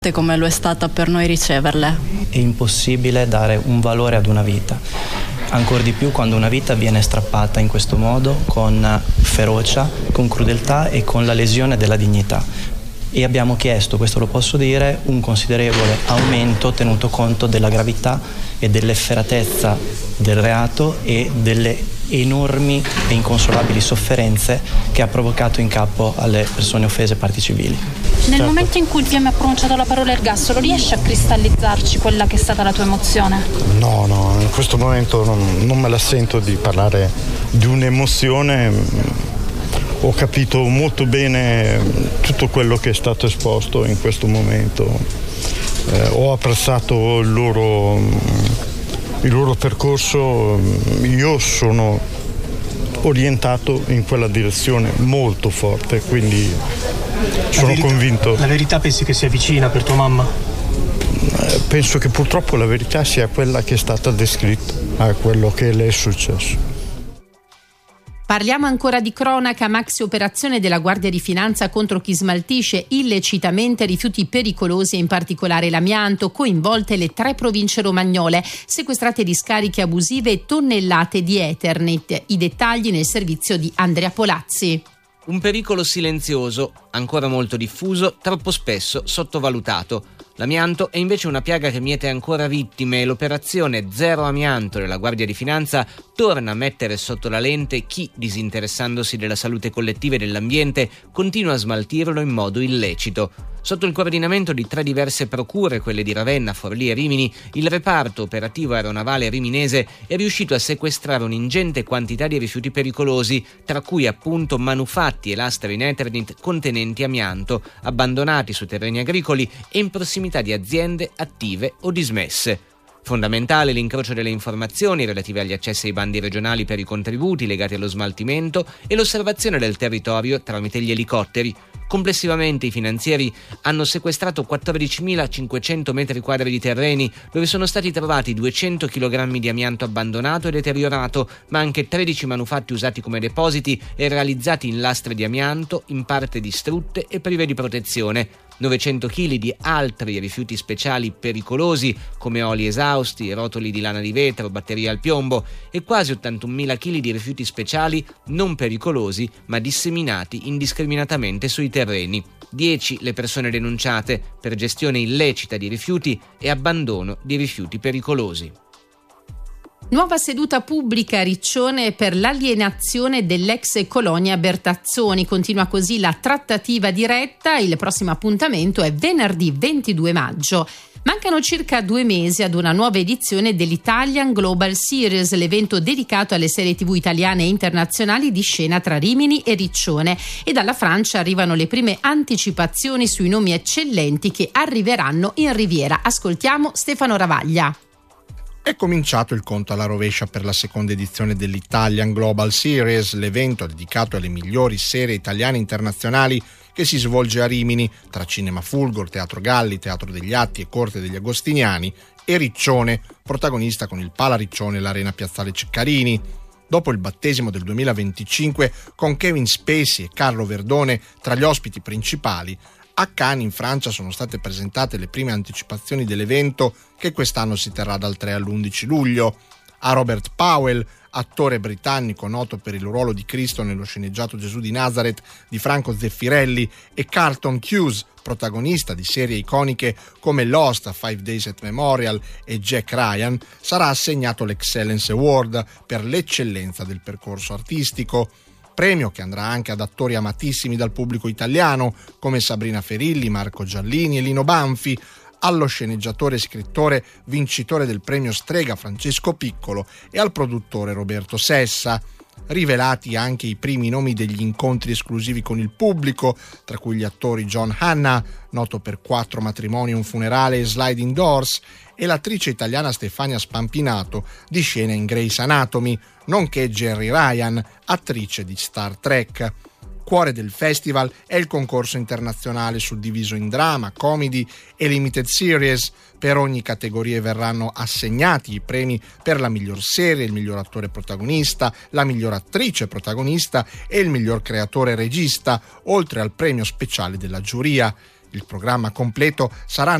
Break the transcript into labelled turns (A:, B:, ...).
A: come lo è stata per noi riceverle.
B: È impossibile dare un valore ad una vita, ancor di più quando una vita viene strappata in questo modo, con ferocia, con crudeltà e con la lesione della dignità. E abbiamo chiesto, questo lo posso dire, un considerevole aumento tenuto conto della gravità e dell'efferatezza del reato e delle enormi e inconsolabili sofferenze che ha provocato in capo alle persone offese, parti civili.
C: Nel momento in cui il PM ha pronunciato la parola ergastolo, riesci a cristallizzarci quella che è stata la tua emozione?
D: No, in questo momento non me la sento di parlare di un'emozione. Ho capito molto bene tutto quello che è stato esposto in questo momento. Ho apprezzato il loro percorso. Io sono orientato in quella direzione molto forte, quindi sono convinto.
E: La verità pensi che sia vicina per tua mamma?
D: Penso che purtroppo la verità sia quella che è stata descritta, a quello che le è successo.
F: Parliamo ancora di cronaca. Maxi operazione della Guardia di Finanza contro chi smaltisce illecitamente rifiuti pericolosi e in particolare l'amianto, coinvolte le 3 province romagnole, sequestrate discariche abusive e tonnellate di Eternit. I dettagli nel servizio di Andrea Polazzi.
G: Un pericolo silenzioso, ancora molto diffuso, troppo spesso sottovalutato. L'amianto è invece una piaga che miete ancora vittime e l'operazione Zero Amianto della Guardia di Finanza torna a mettere sotto la lente chi, disinteressandosi della salute collettiva e dell'ambiente, continua a smaltirlo in modo illecito. Sotto il coordinamento di 3 diverse procure, quelle di Ravenna, Forlì e Rimini, il reparto operativo aeronavale riminese è riuscito a sequestrare un'ingente quantità di rifiuti pericolosi, tra cui appunto manufatti e lastre in Eternit contenenti amianto, abbandonati su terreni agricoli e in prossimità di aziende attive o dismesse. Fondamentale l'incrocio delle informazioni relative agli accessi ai bandi regionali per i contributi legati allo smaltimento e l'osservazione del territorio tramite gli elicotteri. Complessivamente i finanzieri hanno sequestrato 14.500 metri quadri di terreni dove sono stati trovati 200 kg di amianto abbandonato e deteriorato, ma anche 13 manufatti usati come depositi e realizzati in lastre di amianto in parte distrutte e prive di protezione. 900 kg di altri rifiuti speciali pericolosi come oli esausti, rotoli di lana di vetro, batterie al piombo e quasi 81.000 kg di rifiuti speciali non pericolosi ma disseminati indiscriminatamente sui terreni. 10 le persone denunciate per gestione illecita di rifiuti e abbandono di rifiuti pericolosi.
F: Nuova seduta pubblica a Riccione per l'alienazione dell'ex colonia Bertazzoni. Continua così la trattativa diretta. Il prossimo appuntamento è venerdì 22 maggio. Mancano circa 2 mesi ad una nuova edizione dell'Italian Global Series, l'evento dedicato alle serie TV italiane e internazionali di scena tra Rimini e Riccione. E dalla Francia arrivano le prime anticipazioni sui nomi eccellenti che arriveranno in Riviera. Ascoltiamo Stefano Ravaglia.
H: È cominciato il conto alla rovescia per la seconda edizione dell'Italian Global Series, l'evento dedicato alle migliori serie italiane internazionali che si svolge a Rimini, tra Cinema Fulgor, Teatro Galli, Teatro degli Atti e Corte degli Agostiniani, e Riccione, protagonista con il Pala Riccione e l'Arena Piazzale Ceccarini. Dopo il battesimo del 2025, con Kevin Spacey e Carlo Verdone tra gli ospiti principali, a Cannes in Francia sono state presentate le prime anticipazioni dell'evento che quest'anno si terrà dal 3 all'11 luglio. A Robert Powell, attore britannico noto per il ruolo di Cristo nello sceneggiato Gesù di Nazareth di Franco Zeffirelli, e Carlton Cuse, protagonista di serie iconiche come Lost, A 5 Days at Memorial e Jack Ryan, sarà assegnato l'Excellence Award per l'eccellenza del percorso artistico. Premio che andrà anche ad attori amatissimi dal pubblico italiano come Sabrina Ferilli, Marco Giallini e Lino Banfi, allo sceneggiatore e scrittore vincitore del premio Strega Francesco Piccolo e al produttore Roberto Sessa. Rivelati anche i primi nomi degli incontri esclusivi con il pubblico, tra cui gli attori John Hannah, noto per 4 matrimoni e un funerale e Sliding Doors, e l'attrice italiana Stefania Spampinato, di scena in Grey's Anatomy, nonché Jerry Ryan, attrice di Star Trek. Cuore del festival è il concorso internazionale suddiviso in drama, comedy e limited series. Per ogni categoria verranno assegnati i premi per la miglior serie, il miglior attore protagonista, la miglior attrice protagonista e il miglior creatore regista, oltre al premio speciale della giuria. Il programma completo sarà